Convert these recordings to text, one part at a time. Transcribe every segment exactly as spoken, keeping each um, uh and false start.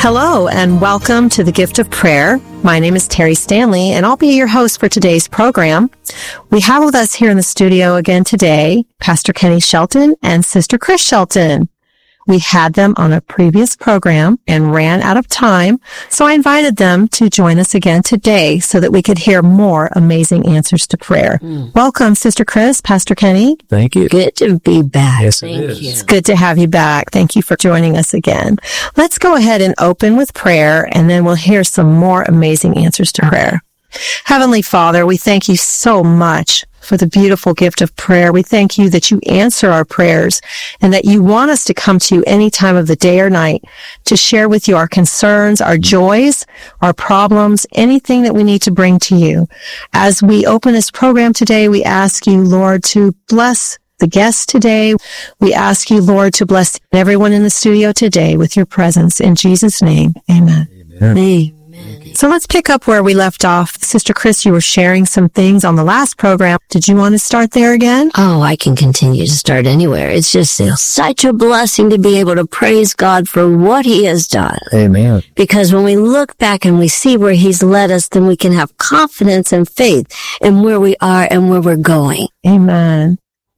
Hello and welcome to the Gift of Prayer. My name is Terry Stanley and I'll be your host for today's program. We have with us here in the studio again today, Pastor Kenny Shelton and Sister Chris Shelton. We had them on a previous program and ran out of time, so I invited them to join us again today so that we could hear more amazing answers to prayer. Mm. Welcome, Sister Chris, Pastor Kenny. Thank you. Good to be back. Yes, Thank it is. you. It's good to have you back. Thank you for joining us again. Let's go ahead and open with prayer, and then we'll hear some more amazing answers to prayer. Heavenly Father, we thank you so much for the beautiful gift of prayer. We thank you that you answer our prayers and that you want us to come to you any time of the day or night to share with you our concerns, our joys, our problems, anything that we need to bring to you. As we open this program today, we ask you, Lord, to bless the guests today. We ask you, Lord, to bless everyone in the studio today with your presence. In Jesus' name, amen. Amen. Amen. So let's pick up where we left off. Sister Chris, you were sharing some things on the last program. Did you want to start there again? Oh, I can continue to start anywhere. It's just such a blessing to be able to praise God for what he has done. Amen. Because when we look back and we see where he's led us, then we can have confidence and faith in where we are and where we're going. Amen.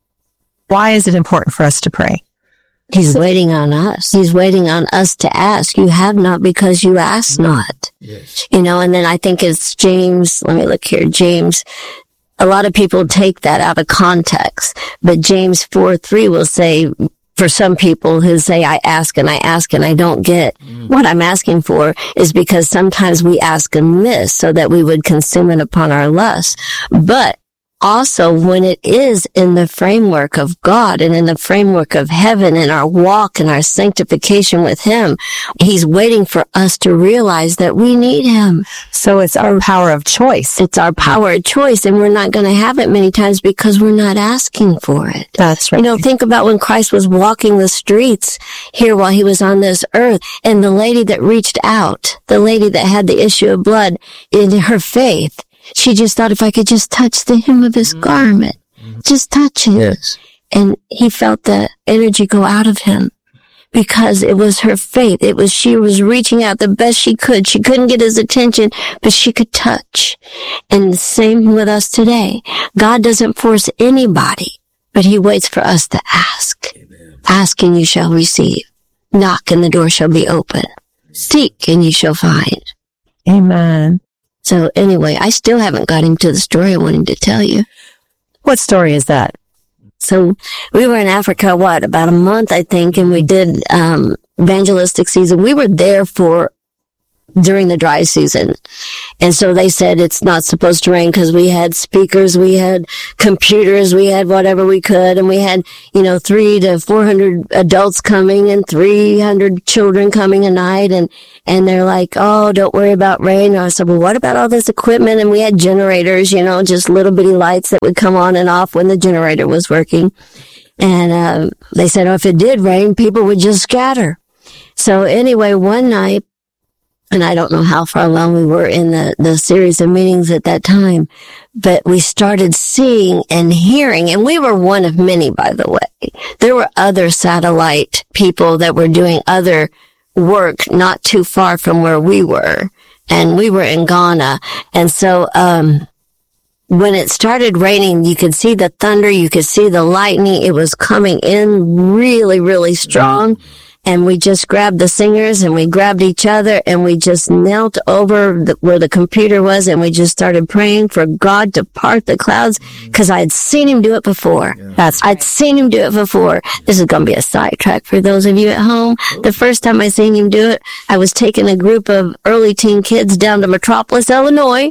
Why is it important for us to pray? He's waiting on us. He's waiting on us to ask. You have not because you ask not. Yes. You know, and then I think it's James. Let me look here. James. A lot of people take that out of context, but James four three will say, for some people who say, I ask and I ask and I don't get mm. what I'm asking for is because sometimes we ask amiss so that we would consume it upon our lust. But also, when it is in the framework of God and in the framework of heaven and our walk and our sanctification with him, he's waiting for us to realize that we need him. So it's our power of choice. It's our power of choice, and we're not going to have it many times because we're not asking for it. That's right. You know, think about when Christ was walking the streets here while he was on this earth, and the lady that reached out, the lady that had the issue of blood, in her faith, she just thought, if I could just touch the hem of his mm-hmm. garment, mm-hmm. just touch it. Yes. And he felt the energy go out of him because it was her faith. It was, she was reaching out the best she could. She couldn't get his attention, but she could touch. And the same with us today. God doesn't force anybody, but he waits for us to ask. Amen. Ask and you shall receive. Knock and the door shall be open. Seek and you shall find. Amen. So anyway, I still haven't got him to the story I wanted to tell you. What story is that? So we were in Africa, what, about a month, I think, and we did um evangelistic season. We were there for during the dry season. And so they said it's not supposed to rain because we had speakers, we had computers, we had whatever we could, and we had, you know, three to four hundred adults coming and three hundred children coming a night. And, and they're like, oh, don't worry about rain. And I said, well, what about all this equipment? And we had generators, you know, just little bitty lights that would come on and off when the generator was working. And, um, they said, oh, if it did rain, people would just scatter. So anyway, one night, and I don't know how far along we were in the, the series of meetings at that time, but we started seeing and hearing, and we were one of many, by the way. There were other satellite people that were doing other work not too far from where we were, and we were in Ghana. And so, um, when it started raining, you could see the thunder, you could see the lightning. It was coming in really, really strong. And we just grabbed the singers and we grabbed each other and we just knelt over the, where the computer was and we just started praying for God to part the clouds because I'd seen him do it before. Yeah. That's I'd seen him do it before. This is going to be a sidetrack for those of you at home. The first time I seen him do it, I was taking a group of early teen kids down to Metropolis, Illinois.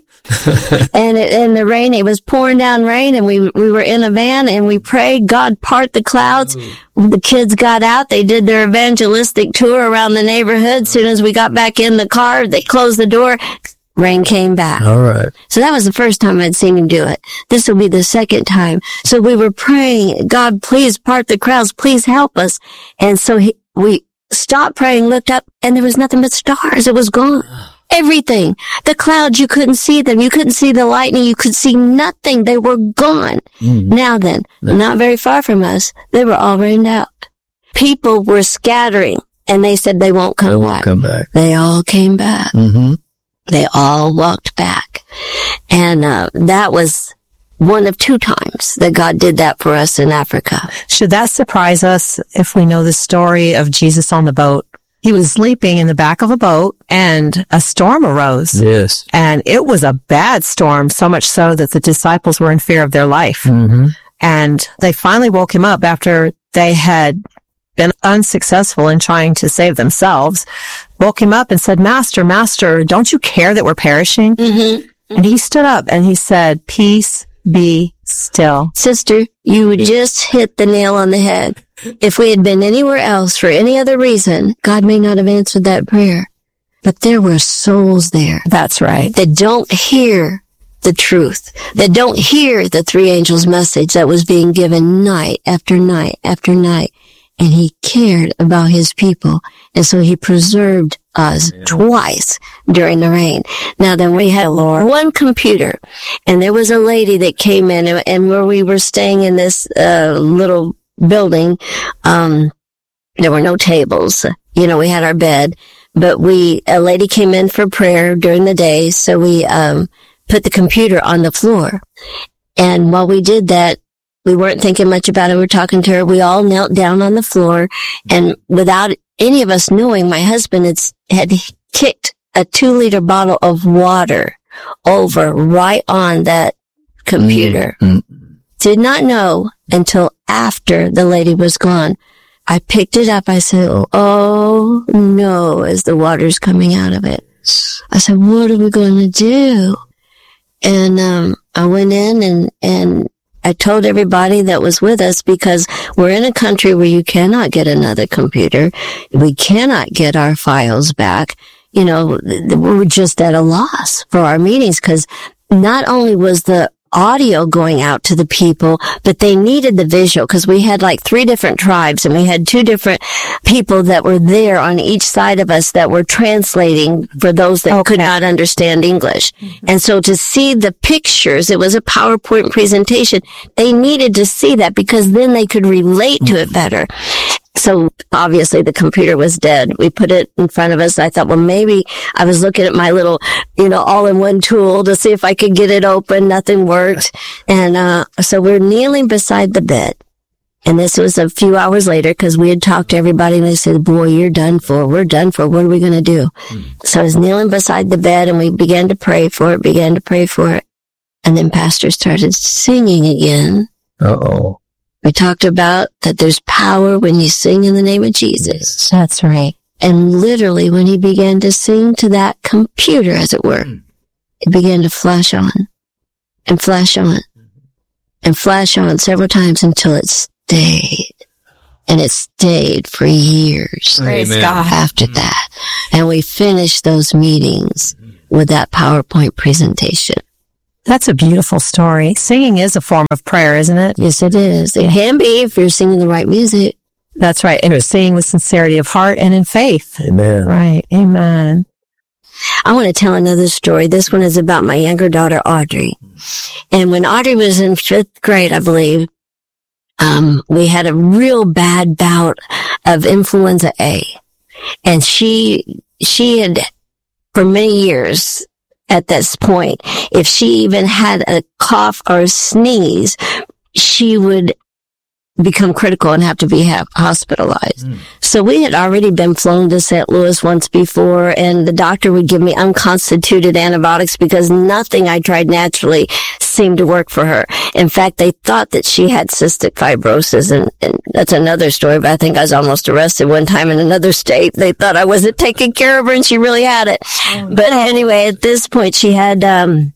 and it, in the rain, it was pouring down rain and we, we were in a van and we prayed, God part the clouds. The kids got out. They did their evangelistic tour around the neighborhood. As soon as we got back in the car, they closed the door. Rain came back. All right. So that was the first time I'd seen him do it. This will be the second time. So we were praying, God, please part the crowds. Please help us. And so he, we stopped praying, looked up, and there was nothing but stars. It was gone. Everything. The clouds, you couldn't see them. You couldn't see the lightning. You could see nothing. They were gone. Mm-hmm. Now then, yeah. Not very far from us, they were all rained out. People were scattering And they said they won't come They won't back. come back. They all came back. Mm-hmm. They all walked back. And uh, that was one of two times that God did that for us in Africa. Should that surprise us if we know the story of Jesus on the boat? He was sleeping in the back of a boat and a storm arose. Yes. And it was a bad storm, so much so that the disciples were in fear of their life. Mm-hmm. And they finally woke him up after they had been unsuccessful in trying to save themselves, woke him up and said, Master, Master, don't you care that we're perishing? Mm-hmm. And he stood up and he said, peace, be still. Sister, you just hit the nail on the head. If we had been anywhere else for any other reason, God may not have answered that prayer. But there were souls there That's right. that don't hear the truth, that don't hear the three angels' message that was being given night after night after night. And he cared about his people. And so he preserved us yeah. twice during the rain. Now then we had Lord, one computer, and there was a lady that came in, and, and where we were staying in this uh, little building, um, there were no tables. You know, we had our bed, but we, a lady came in for prayer during the day. So we, um, put the computer on the floor. And while we did that, we weren't thinking much about it. We were talking to her. We all knelt down on the floor, and without any of us knowing, my husband had, had kicked a two liter bottle of water over right on that computer. Mm-hmm. Did not know until after the lady was gone. I picked it up. I said, oh no, as the water's coming out of it. I said, what are we going to do? And, um, I went in and, and I told everybody that was with us, because we're in a country where you cannot get another computer. We cannot get our files back. You know, we're just at a loss for our meetings, because not only was the audio going out to the people, but they needed the visual, because we had like three different tribes and we had two different people that were there on each side of us that were translating for those that okay. could not understand English. Mm-hmm. And so to see the pictures, it was a PowerPoint presentation. They needed to see that because then they could relate to it better. So obviously the computer was dead. We put it in front of us. I thought, well, maybe I was looking at my little, you know, all-in-one tool to see if I could get it open. Nothing worked. And, uh, so we're kneeling beside the bed. And this was a few hours later, because we had talked to everybody and they said, boy, you're done for. We're done for. What are we going to do? Mm. So I was kneeling beside the bed and we began to pray for it, began to pray for it. And then Pastor started singing again. Uh-oh. We talked about that there's power when you sing in the name of Jesus. That's right. And literally when he began to sing to that computer, as it were, it began to flash on and flash on and flash on several times until it stayed. And it stayed for years. Praise God. After that. And we finished those meetings with that PowerPoint presentation. That's a beautiful story. Singing is a form of prayer, isn't it? Yes, it is. It can be if you're singing the right music. That's right. And it's singing with sincerity of heart and in faith. Amen. Right. Amen. I want to tell another story. This one is about my younger daughter, Audrey. And when Audrey was in fifth grade, I believe, um, we had a real bad bout of influenza A. And she, she had, for many years, at this point, if she even had a cough or a sneeze, she would become critical and have to be ha- hospitalized. Mm. So we had already been flown to Saint Louis once before, and the doctor would give me unconstituted antibiotics because nothing I tried naturally seemed to work for her. In fact, they thought that she had cystic fibrosis, and, and that's another story, but I think I was almost arrested one time in another state. They thought I wasn't taking care of her, and she really had it. Mm. But anyway, at this point, she had um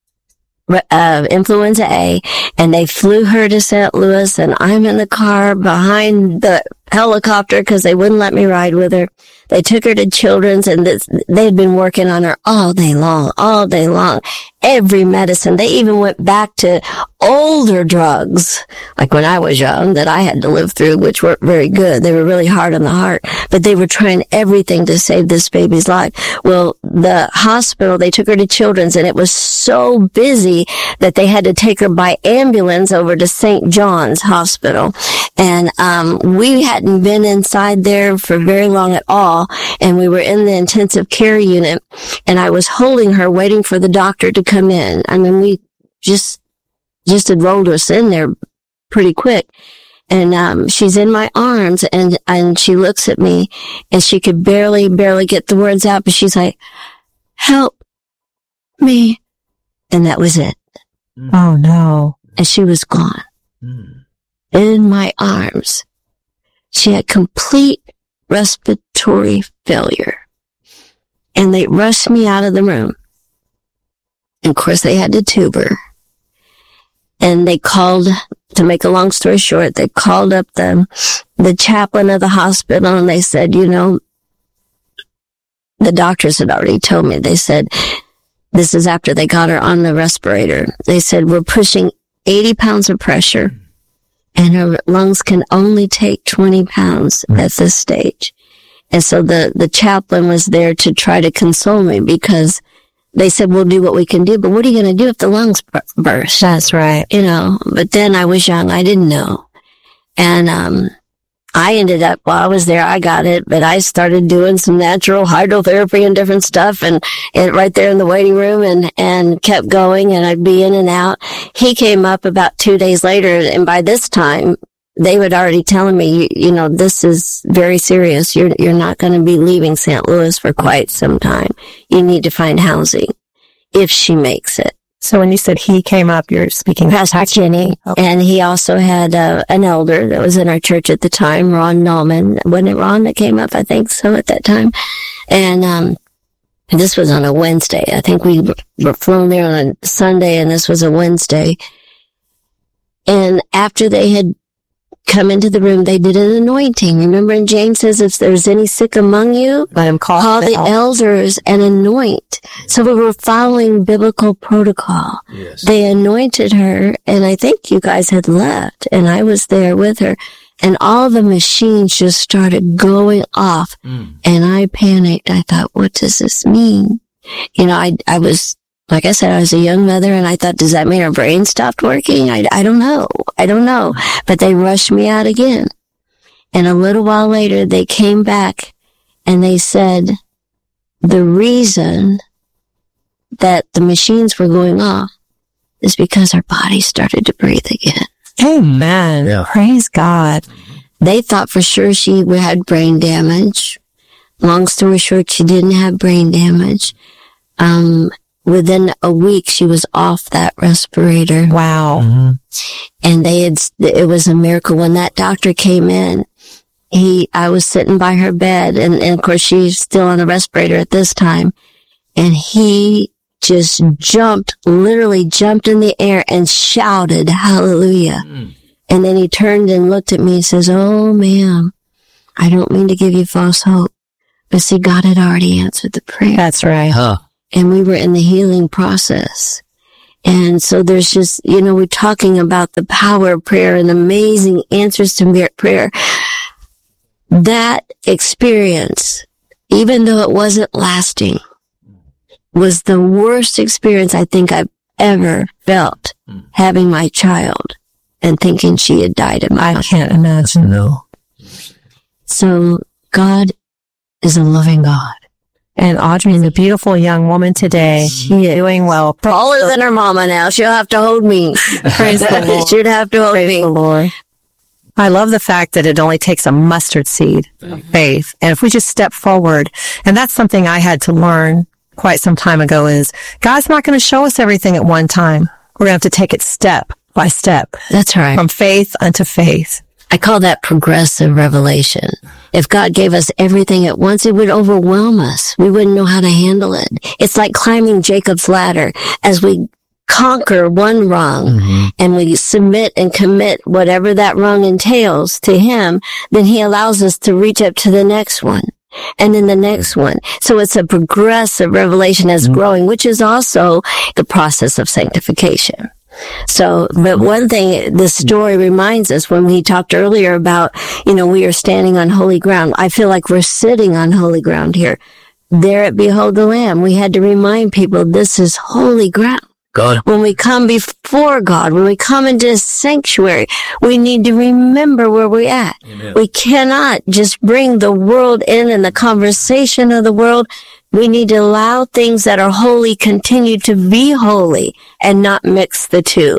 Uh, influenza A, and they flew her to Saint Louis, and I'm in the car behind the helicopter because they wouldn't let me ride with her. They took her to Children's, and this, they had been working on her all day long, all day long. Every medicine. They even went back to older drugs, like when I was young, that I had to live through, which weren't very good. They were really hard on the heart, but they were trying everything to save this baby's life. Well, the hospital, they took her to Children's, and it was so busy that they had to take her by ambulance over to Saint John's Hospital. And um we hadn't been inside there for very long at all, and we were in the intensive care unit, and I was holding her, waiting for the doctor to come in. I mean, we just just had rolled us in there pretty quick. And um she's in my arms, and and she looks at me, and she could barely barely get the words out, but she's like, "Help me." And that was it. Oh no. And she was gone. Mm. In my arms. She had complete respiratory failure. And they rushed me out of the room. And of course they had to tube her. And they called, to make a long story short, they called up the, the chaplain of the hospital, and they said, you know, the doctors had already told me, they said, this is after they got her on the respirator. They said, we're pushing eighty pounds of pressure, and her lungs can only take twenty pounds mm. at this stage. And so the, the chaplain was there to try to console me, because they said, we'll do what we can do, but what are you going to do if the lungs burst? That's right. You know, but then I was young. I didn't know. And, um, I ended up, while I was there, I got it, but I started doing some natural hydrotherapy and different stuff, and, and right there in the waiting room, and, and kept going, and I'd be in and out. He came up about two days later, and by this time, they were already telling me, you, you know, this is very serious. You're, you're not going to be leaving Saint Louis for quite some time. You need to find housing if she makes it. So when you said he came up, you're speaking Pastor Kenny, okay. And he also had uh, an elder that was in our church at the time, Ron Nallman. Wasn't it Ron that came up? I think so at that time. And um this was on a Wednesday. I think we were flown there on a Sunday, and this was a Wednesday. And after they had come into the room, they did an anointing. Remember, and James says, if there's any sick among you, let him call, call the elders and anoint. So we were following biblical protocol. Yes. They anointed her, and I think you guys had left, and I was there with her, and all the machines just started going off, mm. and I panicked. I thought, what does this mean? You know, I, I was, like I said, I was a young mother, and I thought, does that mean her brain stopped working? I, I don't know. I don't know. But they rushed me out again. And a little while later, they came back, and they said, the reason that the machines were going off is because our body started to breathe again. Amen. Yeah. Praise God. They thought for sure she had brain damage. Long story short, she didn't have brain damage. Um, Within a week, she was off that respirator. Wow. Mm-hmm. And they had, it was a miracle. When that doctor came in, he, I was sitting by her bed, and, and of course she's still on a respirator at this time. And he just jumped, literally jumped in the air and shouted, hallelujah. Mm. And then he turned and looked at me and says, oh, ma'am, I don't mean to give you false hope, but see, God had already answered the prayer. That's right. Huh. And we were in the healing process. And so there's just, you know, we're talking about the power of prayer and amazing answers to prayer. That experience, even though it wasn't lasting, was the worst experience I think I've ever felt, mm. having my child and thinking she had died in my I can't imagine. No. So God is a loving God. And Audrey is a beautiful young woman today. She is doing well. Taller than her mama now. She'll have to hold me. Praise the Lord. She'd have to hold Praise me. the Lord. I love the fact that it only takes a mustard seed of faith. And if we just step forward, and that's something I had to learn quite some time ago, is God's not going to show us everything at one time. We're going to have to take it step by step. That's right. From faith unto faith. I call that progressive revelation. If God gave us everything at once, it would overwhelm us. We wouldn't know how to handle it. It's like climbing Jacob's ladder. As we conquer one rung, mm-hmm. and we submit and commit whatever that rung entails to Him, then He allows us to reach up to the next one. and then the next one. So it's a progressive revelation as mm-hmm. growing, which is also the process of sanctification. So, but one thing this story reminds us when we talked earlier about, you know, we are standing on holy ground. I feel like we're sitting on holy ground here. There at Behold the Lamb, we had to remind people this is holy ground. God. When we come before God, when we come into His sanctuary, we need to remember where we're at. Amen. We cannot just bring the world in and the conversation of the world. We need to allow things that are holy continue to be holy and not mix the two.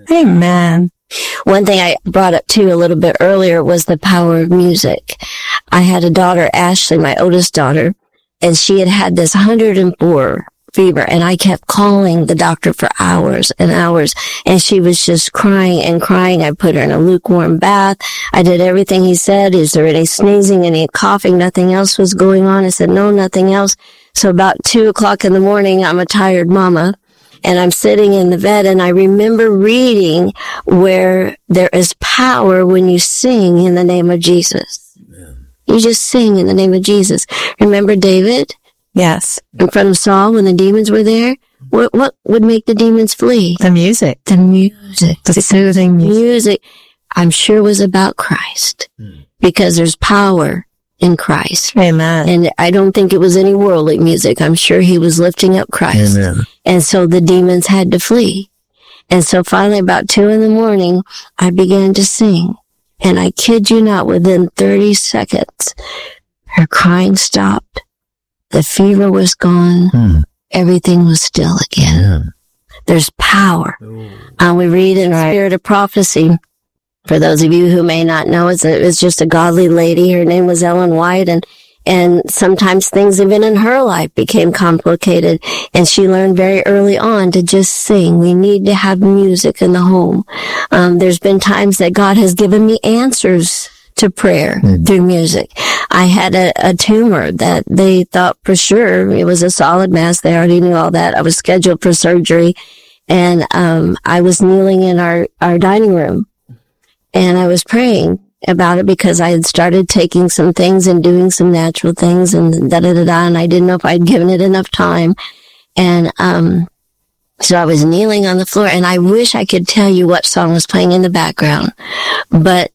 Amen. One thing I brought up too a little bit earlier was the power of music. I had a daughter, Ashley, my oldest daughter, and she had had this one hundred four fever, and I kept calling the doctor for hours and hours, and she was just crying and crying. I put her in a lukewarm bath. I did everything he said. Is there any sneezing, any coughing? Nothing else was going on. I said, no, nothing else. So about two o'clock in the morning, I'm a tired mama, and I'm sitting in the bed, and I remember reading where there is power when you sing in the name of Jesus. Amen. You just sing in the name of Jesus. Remember David? Yes. In front of Saul when the demons were there? What what would make the demons flee? The music. The music. The soothing music. Music, I'm sure, was about Christ. Mm. Because there's power in Christ. Amen. And I don't think it was any worldly music. I'm sure he was lifting up Christ. Amen. And so the demons had to flee. And so finally about two in the morning, I began to sing. And I kid you not, within thirty seconds, her crying stopped. The fever was gone. Hmm. Everything was still again. Yeah. There's power. Uh, we read in our Spirit of Prophecy, for those of you who may not know, it's, a, it's just a godly lady. Her name was Ellen White, and and sometimes things even in her life became complicated, and she learned very early on to just sing. We need to have music in the home. Um, there's been times that God has given me answers to prayer mm. through music. I had a, a tumor that they thought for sure it was a solid mass. They already knew all that. I was scheduled for surgery, and um I was kneeling in our, our dining room, and I was praying about it because I had started taking some things and doing some natural things and da da da da, and I didn't know if I'd given it enough time. And um so I was kneeling on the floor, and I wish I could tell you what song was playing in the background, but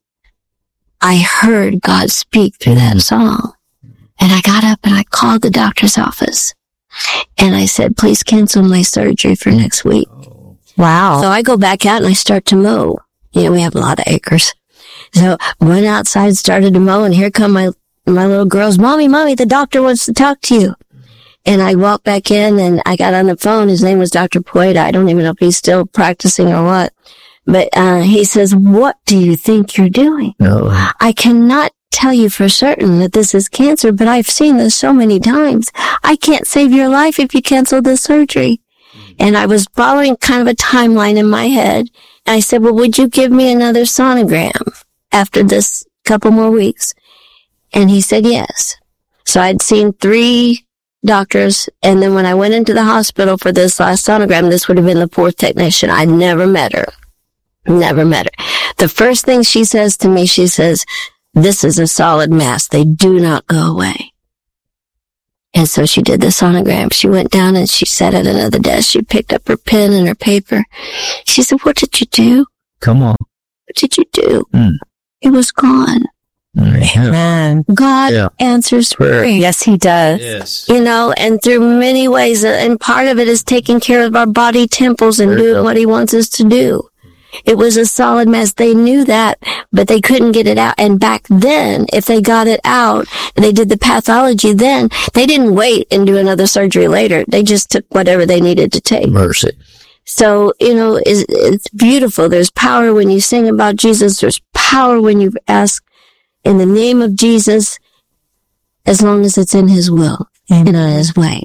I heard God speak through that song. And I got up and I called the doctor's office. And I said, please cancel my surgery for next week. Wow. So I go back out and I start to mow. You know, we have a lot of acres. So I went outside, started to mow, and here come my, my little girls. Mommy, mommy, the doctor wants to talk to you. And I walked back in and I got on the phone. His name was Doctor Poida. I don't even know if he's still practicing or what. But uh he says, what do you think you're doing? No. I cannot tell you for certain that this is cancer, but I've seen this so many times. I can't save your life if you cancel the surgery. Mm. And I was following kind of a timeline in my head. And I said, well, would you give me another sonogram after this couple more weeks? And he said yes. So I'd seen three doctors, and then when I went into the hospital for this last sonogram, this would have been the fourth technician. I'd never met her. Never met her. The first thing she says to me, she says, this is a solid mass. They do not go away. And so she did the sonogram. She went down and she sat at another desk. She picked up her pen and her paper. She said, what did you do? Come on. What did you do? Mm. It was gone. Amen. God yeah. answers prayer. Yes, he does. Yes. You know, and through many ways. And part of it is taking care of our body temples and doing what he wants us to do. It was a solid mess. They knew that, but they couldn't get it out. And back then, if they got it out, they did the pathology then, they didn't wait and do another surgery later. They just took whatever they needed to take. Mercy. So, you know, it's, it's beautiful. There's power when you sing about Jesus. There's power when you ask in the name of Jesus, as long as it's in his will and in his way.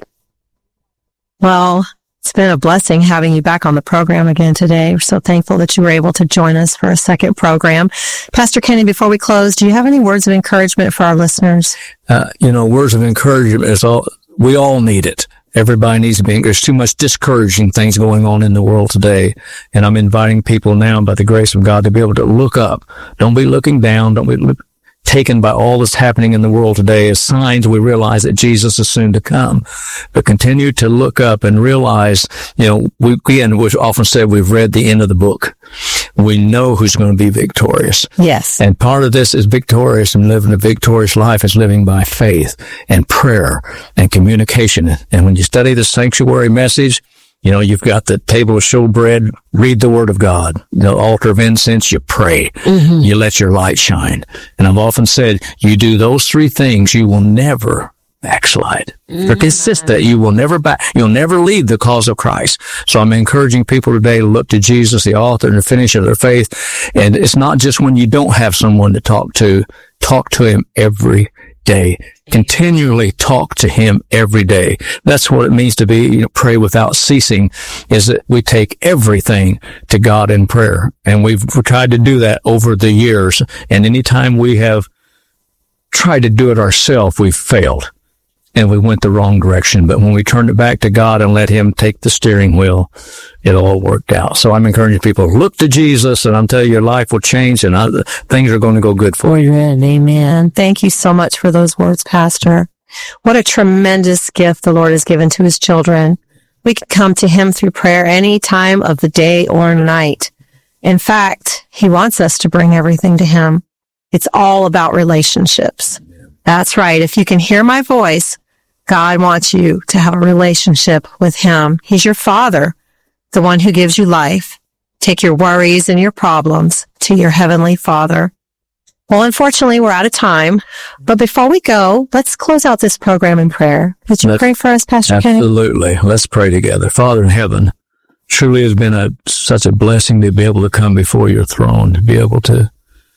Well, it's been a blessing having you back on the program again today. We're so thankful that you were able to join us for a second program. Pastor Kenny, before we close, do you have any words of encouragement for our listeners? Uh, you know, words of encouragement is all, we all need it. Everybody needs to be, there's too much discouraging things going on in the world today. And I'm inviting people now by the grace of God to be able to look up. Don't be looking down. Don't be look, taken by all that's happening in the world today as signs, we realize that Jesus is soon to come. But continue to look up and realize, you know, we, again, we've often said we've read the end of the book. We know who's going to be victorious. Yes. And part of this is victorious, and living a victorious life is living by faith and prayer and communication. And when you study the sanctuary message, you know, you've got the table of showbread, read the word of God. The altar of incense, you pray. Mm-hmm. You let your light shine. And I've often said, you do those three things, you will never backslide. Mm-hmm. They're consistent. You will never back, you'll never leave the cause of Christ. So I'm encouraging people today to look to Jesus, the author and the finisher of their faith. And it's not just when you don't have someone to talk to, talk to him every day. Continually talk to him every day. That's what it means to be, you know, pray without ceasing, is that we take everything to God in prayer. And we've tried to do that over the years. And anytime we have tried to do it ourselves, we've failed. And we went the wrong direction. But when we turned it back to God and let him take the steering wheel, it all worked out. So I'm encouraging people, look to Jesus, and I'm telling you, your life will change, and other, things are going to go good for you. Amen. Amen. Thank you so much for those words, Pastor. What a tremendous gift the Lord has given to his children. We can come to him through prayer any time of the day or night. In fact, he wants us to bring everything to him. It's all about relationships. That's right. If you can hear my voice, God wants you to have a relationship with him. He's your Father, the one who gives you life. Take your worries and your problems to your Heavenly Father. Well, unfortunately, we're out of time. But before we go, let's close out this program in prayer. Would you let's, pray for us, Pastor Kenny? Absolutely. Let's pray together. Father in heaven, truly has been a such a blessing to be able to come before your throne, to be able to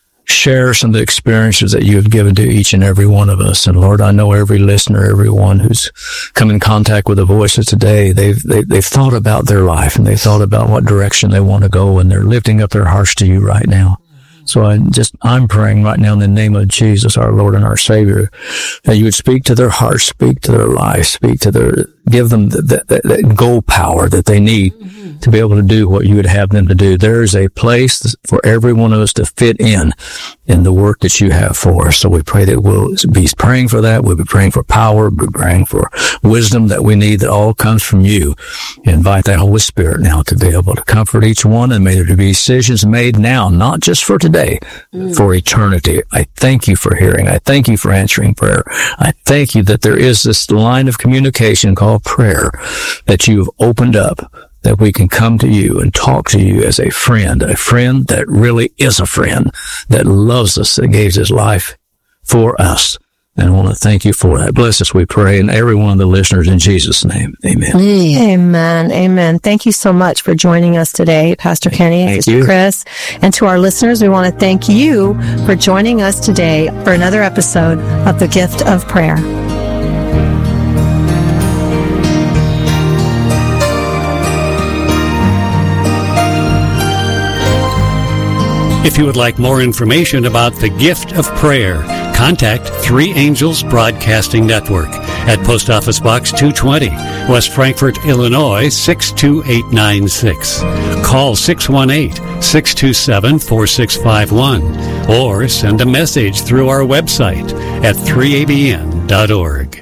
share some of the experiences that you have given to each and every one of us. And Lord, I know every listener, everyone who's come in contact with the voices today, they've, they, they've thought about their life, and they've thought about what direction they want to go, and they're lifting up their hearts to you right now. So I just, I'm praying right now in the name of Jesus, our Lord and our Savior, that you would speak to their hearts, speak to their lives, speak to their, give them that, that, that goal power that they need mm-hmm. to be able to do what you would have them to do. There is a place for every one of us to fit in, in the work that you have for us. So we pray that we'll be praying for that. We'll be praying for power. We'll be praying for wisdom that we need, that all comes from you. Invite that Holy Spirit now to be able to comfort each one, and may there be decisions made now, not just for today, mm. for eternity. I thank you for hearing. I thank you for answering prayer. I thank you that there is this line of communication called prayer that you've opened up, that we can come to you and talk to you as a friend, a friend that really is a friend, that loves us, that gave his life for us. And I want to thank you for that. Bless us, we pray, and every one of the listeners in Jesus' name. Amen. Amen. Amen. Thank you so much for joining us today, Pastor Kenny, thank Sister you. Chris. And to our listeners, we want to thank you for joining us today for another episode of The Gift of Prayer. If you would like more information about the Gift of Prayer, contact Three Angels Broadcasting Network at Post Office Box two twenty, West Frankfort, Illinois six two eight nine six. Call six one eight, six two seven, four six five one or send a message through our website at three A B N dot org.